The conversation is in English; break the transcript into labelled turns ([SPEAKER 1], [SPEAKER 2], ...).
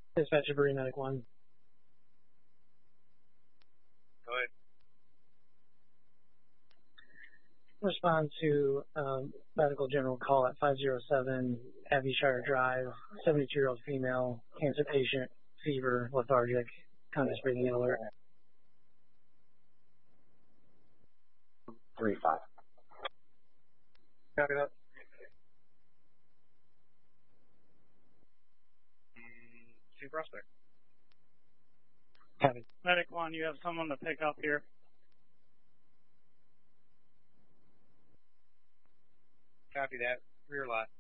[SPEAKER 1] Dispatcher Bree Medic 1.
[SPEAKER 2] Go ahead.
[SPEAKER 1] Respond to medical general call at 507 Abbeyshire Drive, 72-year-old female, cancer patient, fever, lethargic, conscious breathing alert.
[SPEAKER 3] 3-5.
[SPEAKER 2] Copy that. See prospect.
[SPEAKER 1] Copy.
[SPEAKER 4] Medic 1, you have someone to pick up here.
[SPEAKER 2] Copy that. Rear lot.